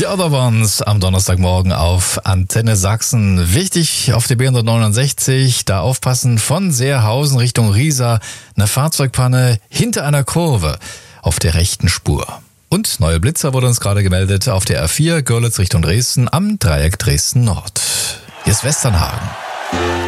Die Autobahns am Donnerstagmorgen auf Antenne Sachsen. Wichtig auf der B169, da aufpassen von Seerhausen Richtung Riesa. Eine Fahrzeugpanne hinter einer Kurve auf der rechten Spur. Und neue Blitzer wurde uns gerade gemeldet auf der A4 Görlitz Richtung Dresden am Dreieck Dresden Nord. Hier ist Westernhagen.